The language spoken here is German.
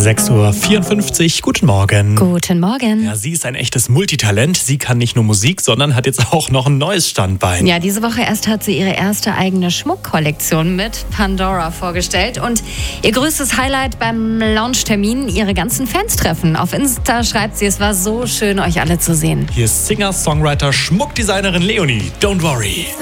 6:54 Uhr, guten Morgen. Guten Morgen. Ja, sie ist ein echtes Multitalent. Sie kann nicht nur Musik, sondern hat jetzt auch noch ein neues Standbein. Ja, diese Woche erst hat sie ihre erste eigene Schmuckkollektion mit Pandora vorgestellt. Und ihr größtes Highlight beim Launchtermin, ihre ganzen Fans treffen. Auf Insta schreibt sie, es war so schön, euch alle zu sehen. Hier ist Singer, Songwriter, Schmuckdesignerin Leonie. Don't worry.